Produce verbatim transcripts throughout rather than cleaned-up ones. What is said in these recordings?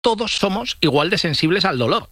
todos somos igual de sensibles al dolor.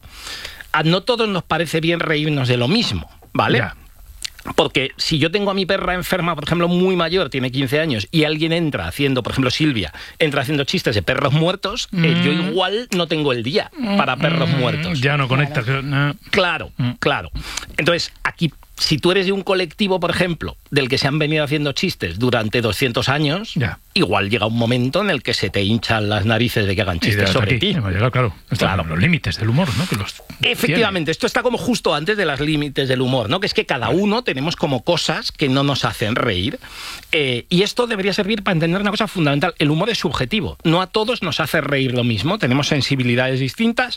A no todos nos parece bien reírnos de lo mismo, ¿vale? Ya. Porque si yo tengo a mi perra enferma, por ejemplo, muy mayor, tiene quince años, y alguien entra haciendo, por ejemplo, Silvia, entra haciendo chistes de perros muertos, mm. eh, yo igual no tengo el día para perros mm. muertos. Ya no conecta. Claro, no. claro, mm. claro. Entonces, aquí, si tú eres de un colectivo, por ejemplo, del que se han venido haciendo chistes durante doscientos años, ya. igual llega un momento en el que se te hinchan las narices de que hagan chistes sobre aquí, ti. Llegar, claro, claro. Los límites del humor, ¿no? Que los Efectivamente, tiene. Esto está como justo antes de los límites del humor, ¿no? Que es que cada uno tenemos como cosas que no nos hacen reír. Eh, y esto debería servir para entender una cosa fundamental. El humor es subjetivo. No a todos nos hace reír lo mismo. Tenemos sensibilidades distintas.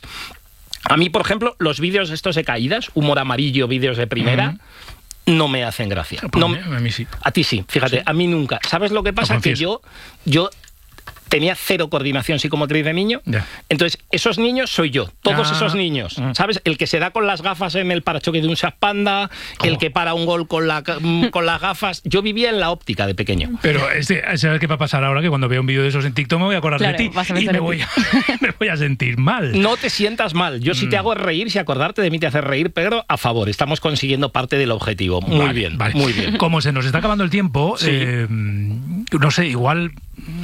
A mí, por ejemplo, los vídeos estos de caídas, humor amarillo, vídeos de primera... Uh-huh. No me hacen gracia. Pues no, a mí sí. A ti sí, fíjate, sí. A mí nunca. ¿Sabes lo que pasa? Que yo, yo tenía cero coordinación psicomotriz de niño. Ya. Entonces, esos niños soy yo. Todos ah. esos niños. Mm. ¿Sabes? El que se da con las gafas en el parachoque de un Seat Panda, oh. el que para un gol con, la, con las gafas. Yo vivía en la óptica de pequeño. Pero, este, ¿sabes qué va a pasar ahora? Que cuando vea un vídeo de esos en TikTok me voy a acordar claro, de ti y me voy, a, me voy a sentir mal. No te sientas mal. Yo si mm. te hago reír, si acordarte de mí te hace reír, pero a favor. Estamos consiguiendo parte del objetivo. Muy vale, bien, vale. muy bien. Como se nos está acabando el tiempo, sí. eh, no sé, igual...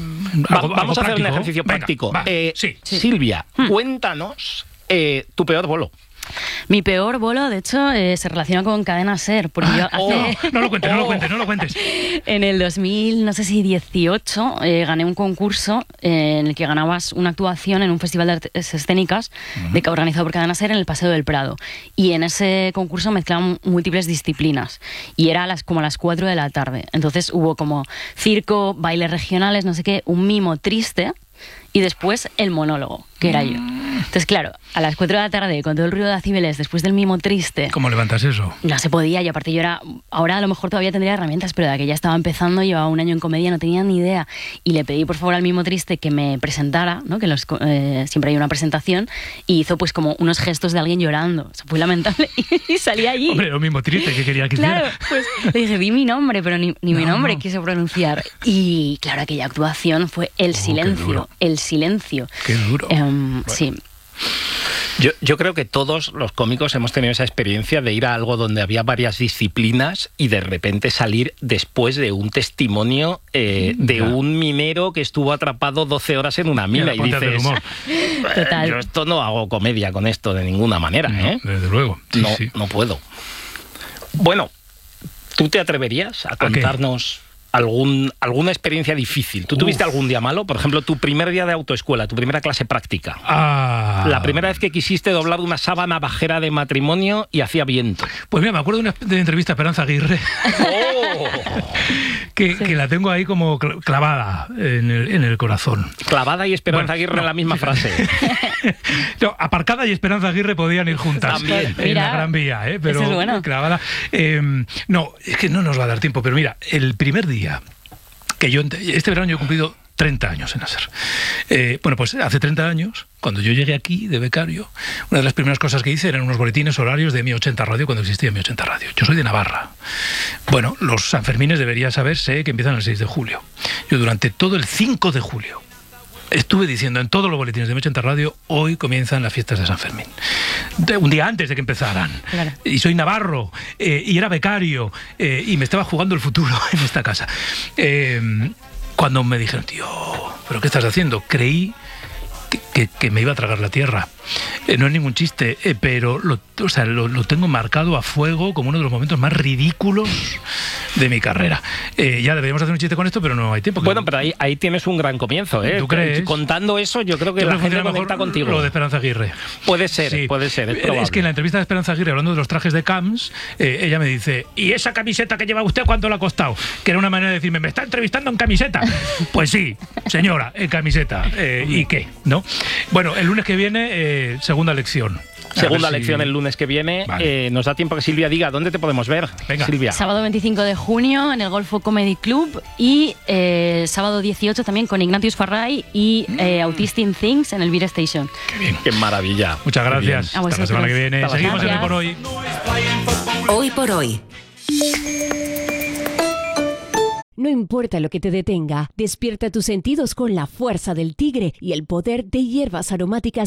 Va, algo, vamos algo a hacer práctico. un ejercicio Venga, práctico. Va, eh, sí. Silvia, Hmm. cuéntanos eh, tu peor bolo. Mi peor bolo, de hecho, eh, se relaciona con Cadena SER, porque yo hace... Oh, no lo cuentes, no lo cuentes, no lo cuentes. En el dos mil, no sé si dieciocho, eh, gané un concurso eh, en el que ganabas una actuación en un festival de artes escénicas uh-huh. de, organizado por Cadena SER en el Paseo del Prado. Y en ese concurso mezclaban múltiples disciplinas. Y era a las, como a las cuatro de la tarde. Entonces hubo como circo, bailes regionales, no sé qué, un mimo triste... Y después el monólogo, que era yo. Entonces, claro, a las cuatro de la tarde, con todo el ruido de decibeles, después del mimo triste... ¿Cómo levantas eso? No se podía, y aparte yo era... Ahora a lo mejor todavía tendría herramientas, pero de aquella estaba empezando, llevaba un año en comedia, no tenía ni idea. Y le pedí, por favor, al mimo triste que me presentara, ¿no? Que los, eh, siempre hay una presentación, y hizo pues como unos gestos de alguien llorando. O sea, fue lamentable, y salí allí. Hombre, lo mimo triste que quería que hiciera. Claro, pues le dije, di mi nombre, pero ni, ni no, mi nombre no. quiso pronunciar. Y claro, aquella actuación fue el oh, silencio, el silencio. Qué duro. Um, bueno. Sí. Yo, yo creo que todos los cómicos hemos tenido esa experiencia de ir a algo donde había varias disciplinas y de repente salir después de un testimonio eh, de ya. un minero que estuvo atrapado doce horas en una mina y dices, Total. yo esto no hago comedia con esto de ninguna manera. No, ¿eh? Desde luego. Sí, no, sí. no puedo. Bueno, ¿tú te atreverías a contarnos... Algún, alguna experiencia difícil? ¿Tú Uf. tuviste algún día malo? Por ejemplo, tu primer día de autoescuela, tu primera clase práctica. Ah. La primera vez que quisiste doblar una sábana bajera de matrimonio y hacía viento. Pues mira, me acuerdo de una de entrevista a Esperanza Aguirre. Oh. que, sí. que la tengo ahí como clavada en el, en el corazón. Clavada y Esperanza bueno, Aguirre no, en la misma frase. No, aparcada y Esperanza Aguirre podían ir juntas. También. En Mira, la Gran Vía, ¿eh? Pero eso es bueno. clavada. Eh, no, es que no nos va a dar tiempo, pero mira, el primer día que yo, este verano yo he cumplido treinta años en SER. Eh, bueno, pues hace treinta años, cuando yo llegué aquí de becario, una de las primeras cosas que hice eran unos boletines horarios de Mi ochenta Radio, cuando existía Mi ochenta Radio. Yo soy de Navarra. Bueno, los Sanfermines debería saberse que empiezan el seis de julio. Yo durante todo el cinco de julio estuve diciendo en todos los boletines de Mi ochenta Radio, hoy comienzan las fiestas de San Fermín. De, un día antes de que empezaran. Claro. Y soy navarro, eh, y era becario, eh, y me estaba jugando el futuro en esta casa. Eh, cuando me dijeron, tío, ¿pero qué estás haciendo? Creí que, que, que me iba a tragar la tierra. Eh, no es ningún chiste, eh, pero lo, o sea, lo, lo tengo marcado a fuego como uno de los momentos más ridículos de mi carrera. Eh, ya deberíamos hacer un chiste con esto, pero no hay tiempo. Bueno, pero ahí, ahí tienes un gran comienzo, ¿eh? ¿Tú crees? Contando eso, yo creo que yo la creo gente conecta contigo. Lo de Esperanza Aguirre. Puede ser, sí. puede ser, es probable. Es que en la entrevista de Esperanza Aguirre, hablando de los trajes de Camps, eh, ella me dice, ¿y esa camiseta que lleva usted cuánto le ha costado? Que era una manera de decirme, ¿me está entrevistando en camiseta? Pues sí, señora, en camiseta. Eh, ¿Y qué? ¿No? Bueno, el lunes que viene, eh, segunda lección. Segunda si... lección el lunes que viene. Vale. Eh, nos da tiempo que Silvia diga dónde te podemos ver. Venga. Silvia. Sábado veinticinco de junio en el Golfo Comedy Club y eh, sábado dieciocho también con Ignatius Farray y eh, Autistic Things en el Beer Station. Qué bien. Qué maravilla. Muchas gracias. Hasta la semana que viene. Hasta Seguimos en Hoy por Hoy. Hoy por Hoy. No importa lo que te detenga, despierta tus sentidos con la fuerza del tigre y el poder de hierbas aromáticas